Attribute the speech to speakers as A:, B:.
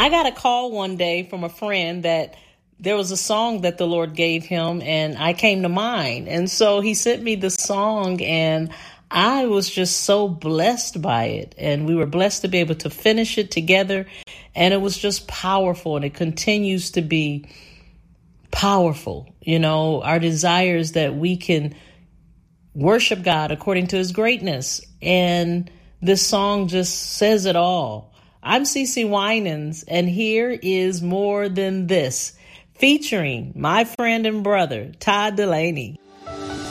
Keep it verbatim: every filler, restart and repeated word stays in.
A: I got a call one day from a friend that there was a song that the Lord gave him, and I came to mind. And so he sent me the song, and I was just so blessed by it. And we were blessed to be able to finish it together. And it was just powerful, and it continues to be powerful. You know, our desire is that we can worship God according to his greatness. And this song just says it all. I'm CeCe Winans, and here is More Than This, featuring my friend and brother, Todd Dulaney.